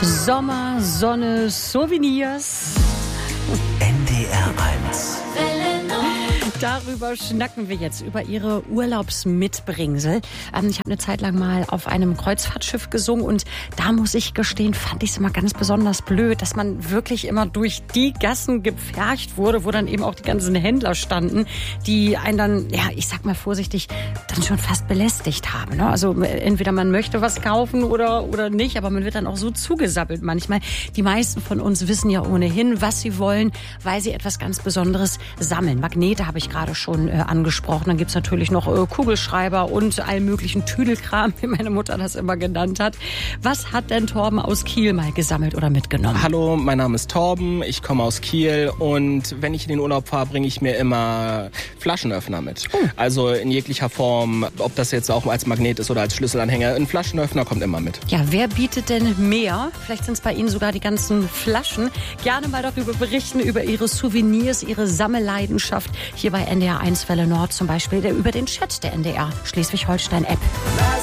Sommer, Sonne, Souvenirs. NDR 1. Darüber schnacken wir jetzt, über Ihre Urlaubsmitbringsel. Ich habe eine Zeit lang mal auf einem Kreuzfahrtschiff gesungen und da muss ich gestehen, fand ich es immer ganz besonders blöd, dass man wirklich immer durch die Gassen gepfercht wurde, wo dann eben auch die ganzen Händler standen, die einen dann, ja, ich sag mal vorsichtig, dann schon fast belästigt haben. Ne? Also entweder man möchte was kaufen oder nicht, aber man wird dann auch so zugesappelt manchmal. Die meisten von uns wissen ja ohnehin, was sie wollen, weil sie etwas ganz Besonderes sammeln. Magnete habe ich gerade schon angesprochen. Dann gibt's natürlich noch Kugelschreiber und allen möglichen Tüdelkram, wie meine Mutter das immer genannt hat. Was hat denn Torben aus Kiel mal gesammelt oder mitgenommen? Hallo, mein Name ist Torben, ich komme aus Kiel und wenn ich in den Urlaub fahre, bringe ich mir immer Flaschenöffner mit. Oh. Also in jeglicher Form, ob das jetzt auch als Magnet ist oder als Schlüsselanhänger, ein Flaschenöffner kommt immer mit. Ja, wer bietet denn mehr? Vielleicht sind es bei Ihnen sogar die ganzen Flaschen. Gerne mal darüber berichten, über Ihre Souvenirs, Ihre Sammelleidenschaft hier bei NDR 1 Welle Nord zum Beispiel, über den Chat der NDR Schleswig-Holstein-App.